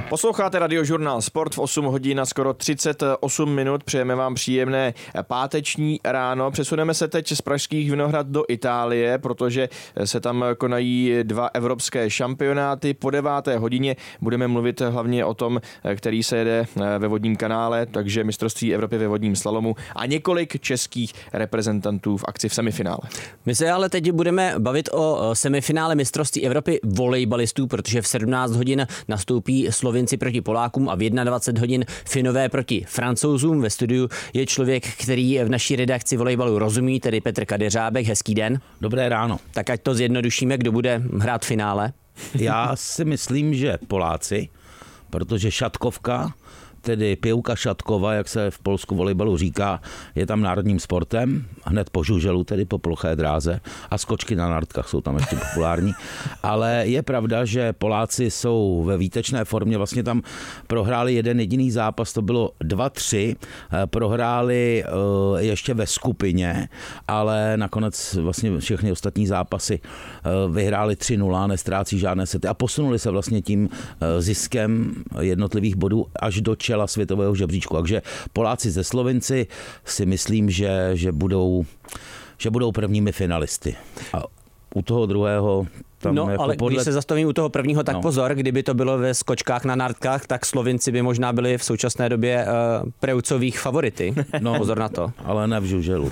Posloucháte Radiožurnál Sport v 8 hodin a skoro 38 minut. Přejeme vám příjemné páteční ráno. Přesuneme se teď z Pražských Vinohrad do Itálie, protože se tam konají 2 evropské šampionáty. Po 9. hodině budeme mluvit hlavně o tom, který se jede ve vodním kanále, takže mistrovství Evropy ve vodním slalomu a několik českých reprezentantů v akci v semifinále. My se ale teď budeme bavit o semifinále mistrovství Evropy volejbalistů, protože v 17 hodin nastoupí Slovinci proti Polákům a v 21 hodin Finové proti Francouzům. Ve studiu je člověk, který v naší redakci volejbalu rozumí, tedy Petr Kadeřábek. Hezký den. Dobré ráno. Tak ať to zjednodušíme, kdo bude hrát finále? Já si myslím, že Poláci, protože šatkovka, tedy pěvka šatkova, jak se v Polsku volejbalu říká, je tam národním sportem, hned po žuželu, tedy po ploché dráze, a skočky na nartkách jsou tam ještě populární. Ale je pravda, že Poláci jsou ve výtečné formě, vlastně tam prohráli jeden jediný zápas, to bylo 2-3, prohráli ještě ve skupině, ale nakonec vlastně všechny ostatní zápasy vyhráli 3-0, nestrácí žádné sety a posunuli se vlastně tím ziskem jednotlivých bodů až do čela světového žebříčku. Takže Poláci ze Slovinci si myslím, že budou prvními finalisty. A u toho druhého tam jako ale když se zastavím u toho prvního, tak pozor, kdyby to bylo ve skočkách na nartkách, tak Slovinci by možná byli v současné době preucových favority. Pozor na to. Ale ne v žuželu.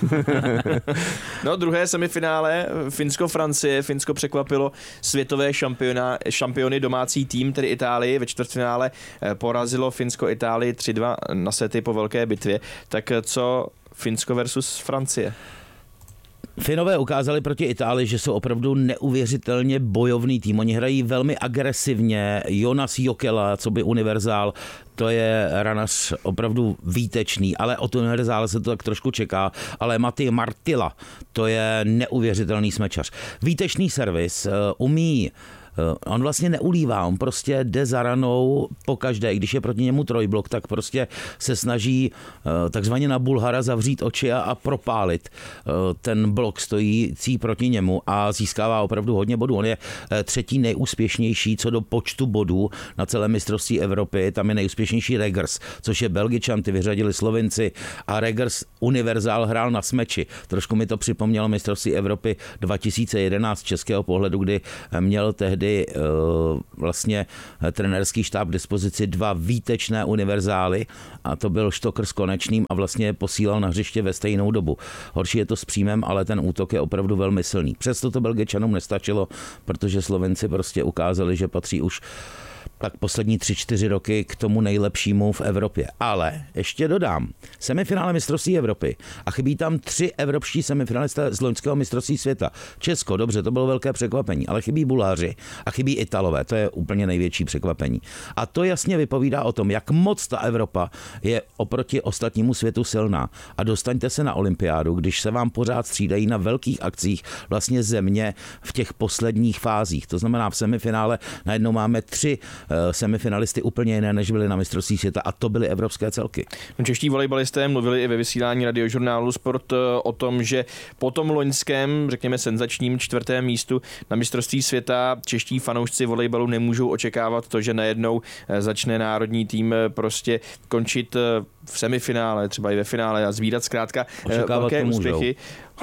Druhé semifinále Finsko-Francie. Finsko překvapilo světové šampiony, domácí tým, tedy Itálii. Ve čtvrtfinále porazilo Finsko Itálii 3-2 na sety po velké bitvě. Tak co Finsko versus Francie? Finové ukázali proti Itálii, že jsou opravdu neuvěřitelně bojovný tým. Oni hrají velmi agresivně. Jonas Jokela, co by univerzál, to je ranař opravdu výtečný, ale od univerzále se to tak trošku čeká. Ale Matti Martila, to je neuvěřitelný smečař. Výtečný servis, umí. On vlastně neulívá, on prostě jde za ranou pokaždé, i když je proti němu trojblok, tak prostě se snaží takzvaně na Bulhara zavřít oči a propálit ten blok stojící proti němu a získává opravdu hodně bodů. On je 3. nejúspěšnější co do počtu bodů na celé mistrovství Evropy, tam je nejúspěšnější Regers, což je Belgičan, ty vyřadili Slovinci a Regers univerzál hrál na smeči. Trošku mi to připomnělo mistrovství Evropy 2011 z českého pohledu, kdy měl tehdy vlastně trenérský štáb k dispozici 2 výtečné univerzály a to byl Štokr s Konečným a vlastně posílal na hřiště ve stejnou dobu. Horší je to s příjmem, ale ten útok je opravdu velmi silný. Přesto to Belgičanům nestačilo, protože Slovenci prostě ukázali, že patří už tak poslední 3-4 roky k tomu nejlepšímu v Evropě. Ale ještě dodám, semifinále mistrovství Evropy a chybí tam 3 evropští semifinalisté z loňského mistrovství světa. Česko, dobře, to bylo velké překvapení, ale chybí Bulháři a chybí Italové, to je úplně největší překvapení. A to jasně vypovídá o tom, jak moc ta Evropa je oproti ostatnímu světu silná. A dostaňte se na olympiádu, když se vám pořád střídají na velkých akcích vlastně země v těch posledních fázích. To znamená v semifinále najednou máme 3 semifinalisty úplně jiné, než byli na mistrovství světa a to byly evropské celky. Čeští volejbalisté mluvili i ve vysílání Radiožurnálu Sport o tom, že po tom loňském, řekněme senzačním 4. místu na mistrovství světa čeští fanoušci volejbalu nemůžou očekávat to, že najednou začne národní tým prostě končit v semifinále, třeba i ve finále a zvídat zkrátka velké úspěchy.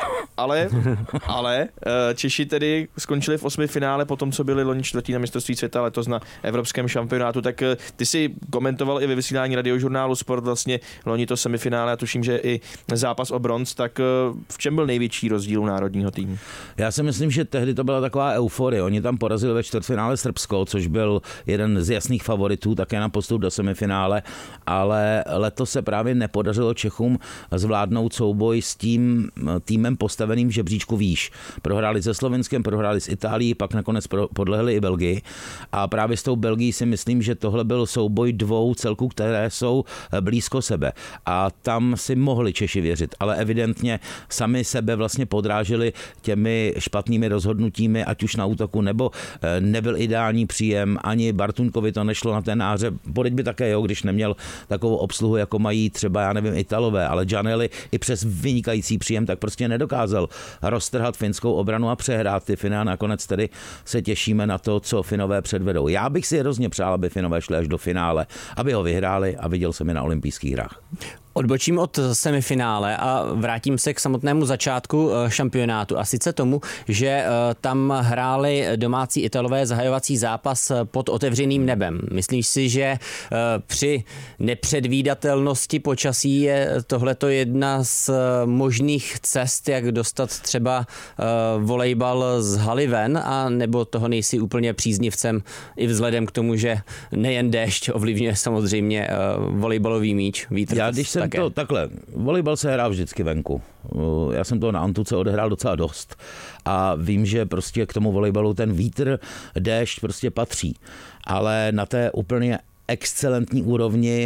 Ale Češi tedy skončili v 8. finále po tom, co byli loni 4. na mistrovství světa, letos na evropském šampionátu. Tak ty si komentoval i ve vysílání Radiožurnálu Sport vlastně loni to semifinále a tuším, že i zápas o bronz. Tak v čem byl největší rozdíl u národního týmu? Já si myslím, že tehdy to byla taková euforie. Oni tam porazili ve čtvrtfinále Srbsko, což byl jeden z jasných favoritů také na postup do semifinále, ale letos se právě nepodařilo Čechům zvládnout souboj s tím týmem postaveným v žebříčku výš. Prohráli se Slovenskem, prohráli s Itálií, pak nakonec podlehli i Belgii. A právě s tou Belgií si myslím, že tohle byl souboj 2 celků, které jsou blízko sebe. A tam si mohli Češi věřit, ale evidentně sami sebe vlastně podrážili těmi špatnými rozhodnutími, ať už na útoku, nebo nebyl ideální příjem, ani Bartunkovi to nešlo na té náře. Podeď by také, když neměl takovou obsluhu, jako mají třeba, já nevím, Italové, ale Gianelli i přes vynikající příjem, tak prostě nedokázal roztrhat finskou obranu a přehrát ty Finy a nakonec tedy se těšíme na to, co Finové předvedou. Já bych si hrozně přál, aby Finové šli až do finále, aby ho vyhráli a viděl jsem je na olympijských hrách. Odbočím od semifinále a vrátím se k samotnému začátku šampionátu a sice tomu, že tam hráli domácí Italové zahajovací zápas pod otevřeným nebem. Myslíš si, že při nepředvídatelnosti počasí je tohleto jedna z možných cest, jak dostat třeba volejbal z haly ven, a nebo toho nejsi úplně příznivcem i vzhledem k tomu, že nejen déšť ovlivňuje samozřejmě volejbalový míč, vítr. Takhle, volejbal se hrál vždycky venku. Já jsem toho na Antuce odehrál docela dost a vím, že prostě k tomu volejbalu ten vítr, déšť prostě patří. Ale na té úplně excelentní úrovni,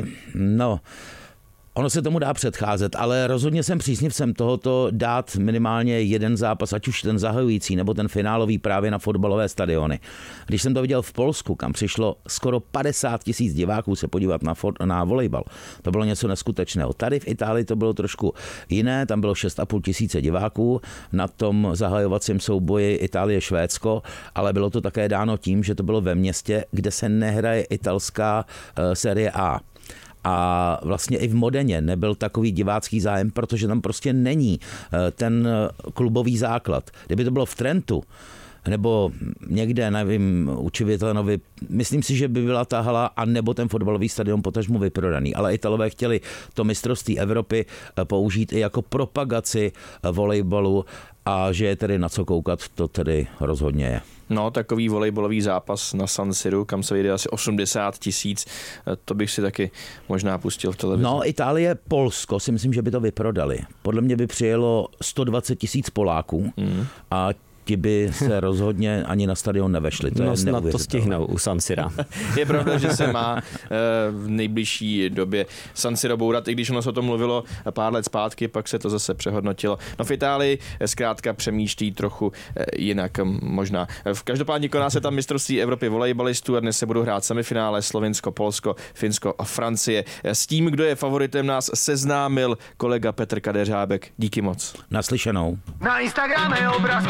ono se tomu dá předcházet, ale rozhodně jsem příznivcem tohoto dát minimálně jeden zápas, ať už ten zahajující nebo ten finálový právě na fotbalové stadiony. Když jsem to viděl v Polsku, kam přišlo skoro 50 000 diváků se podívat na volejbal, to bylo něco neskutečného. Tady v Itálii to bylo trošku jiné, tam bylo 6 500 diváků na tom zahajovacím souboji Itálie-Švédsko, ale bylo to také dáno tím, že to bylo ve městě, kde se nehraje italská série A. A vlastně i v Modeně nebyl takový divácký zájem, protože tam prostě není ten klubový základ. Kdyby to bylo v Trentu, nebo někde, nevím, u Civitanova, myslím si, že by byla ta hala a nebo ten fotbalový stadion potažmo vyprodaný. Ale Italové chtěli to mistrovství Evropy použít i jako propagaci volejbalu a že je tedy na co koukat, to tedy rozhodně je. No, takový volejbalový zápas na San Siru, kam se vyjde asi 80 000, to bych si taky možná pustil v televizi. No, Itálie, Polsko, si myslím, že by to vyprodali. Podle mě by přijelo 120 000 Poláků a ti by se rozhodně ani na stadion nevešli. To je snad to stihnou u San Sira. Je pravda, že se má v nejbližší době San Siro bourat, i když ono se o tom mluvilo pár let zpátky, pak se to zase přehodnotilo. No, v Itálii zkrátka přemýšlí trochu jinak možná. V každopádně koná se tam mistrovství Evropy volejbalistů a dnes se budou hrát semifinále Slovinsko, Polsko, Finsko a Francie. S tím, kdo je favoritem, nás seznámil kolega Petr Kadeřábek. Díky moc. Naslyšenou. Na Instagrame obraz